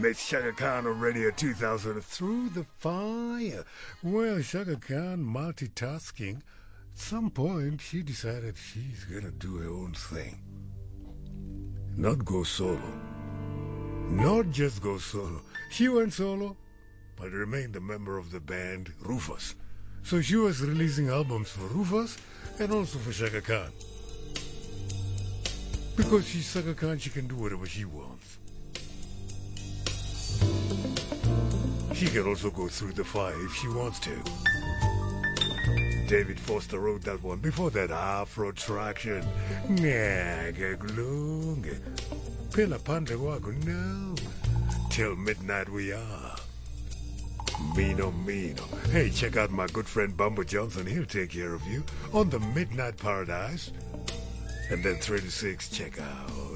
Met Shaka Khan on Radio 2000 Through the Fire. Well, Shaka Khan multitasking. At some point, she decided she's gonna do her own thing. Not go solo. Not just go solo. She went solo, but remained a member of the band Rufus. So she was releasing albums for Rufus and also for Shaka Khan. Because she's Shaka Khan, she can do whatever she wants. She can also go through the fire if she wants to. David Foster wrote that one. Before that, Afro Traction. Pela Panda Wago now. Till midnight we are. Mino. Hey, check out my good friend Bumbo Johnson. He'll take care of you on the Midnight Paradise. And then 3 to 6, check out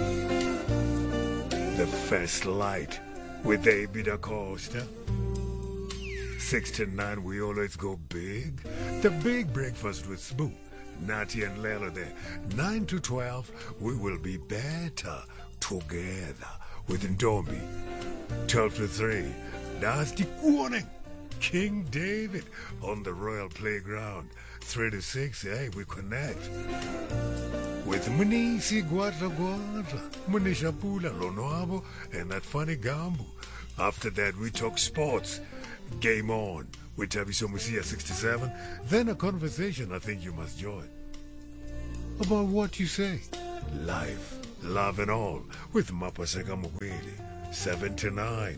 The First Light with A.B. Da Costa. 6 to 9, we always go big. The Big Breakfast with Smooth, Nati and Lela there. 9 to 12, we will be better together with Ndombi. 12 to 3, Nasty Warning, King David on the Royal Playground. 3 to 6, hey, we connect with Munisi Guadra, Munisha Pula, Lonoabo, and that funny Gambu. After that, we talk sports. Game On with Tabiso Musia 67. Then a conversation I think you must join. About what you say. Life, love and all with Mapaseka Mugwili. 7 to 9.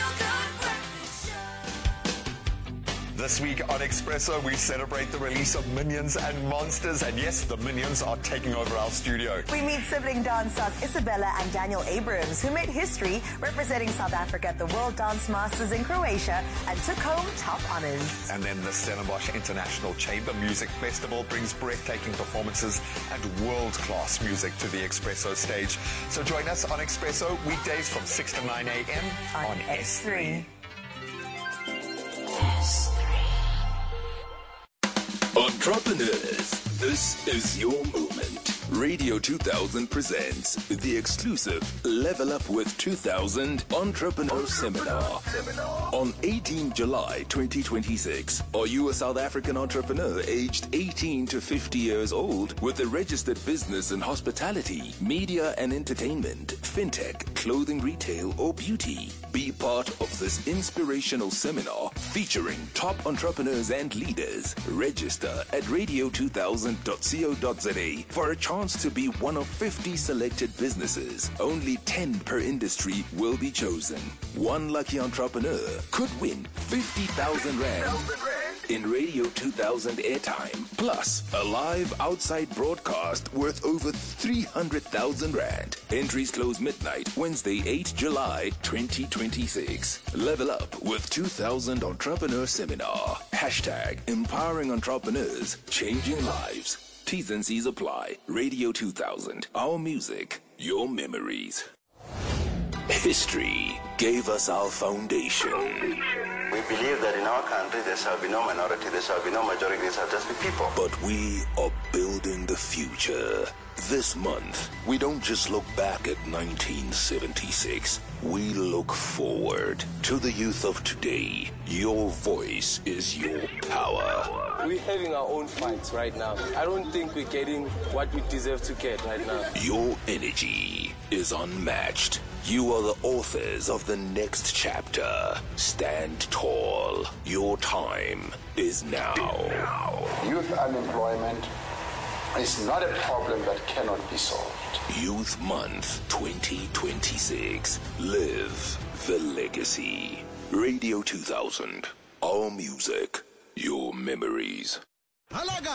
This week on Expresso, we celebrate the release of Minions and Monsters. And yes, the Minions are taking over our studio. We meet sibling dance stars Isabella and Daniel Abrams, who made history representing South Africa at the World Dance Masters in Croatia and took home top honors. And then the Stellenbosch International Chamber Music Festival brings breathtaking performances and world-class music to the Expresso stage. So join us on Expresso weekdays from 6 to 9 a.m. on S3. Entrepreneurs, this is your moment. Radio 2000 presents the exclusive Level Up with 2000 Entrepreneur Seminar on 18 July 2026. Are you a South African entrepreneur aged 18 to 50 years old with a registered business in hospitality, media and entertainment, fintech, clothing retail or beauty? Be part of this inspirational seminar featuring top entrepreneurs and leaders. Register at radio2000.co.za for a chance to be one of 50 selected businesses. Only 10 per industry will be chosen. One lucky entrepreneur could win 50,000 Rand in Radio 2000 airtime, plus a live outside broadcast worth over 300,000 Rand. Entries close midnight, Wednesday, 8 July 2026. Level Up with 2000 Entrepreneur Seminar. Hashtag empowering entrepreneurs, changing lives. T's and C's apply. Radio 2000. Our music, your memories. History gave us our foundation. We believe that in our country there shall be no minority, there shall be no majority, there shall just be people. But we are building the future. This month, we don't just look back at 1976. We look forward to the youth of today. Your voice is your power. We're having our own fights right now. I don't think we're getting what we deserve to get right now. Your energy is unmatched. You are the authors of the next chapter. Stand tall. Your time is now. Youth unemployment is not a problem that cannot be solved. Youth Month 2026. Live the legacy. Radio 2000. Our music, your memories.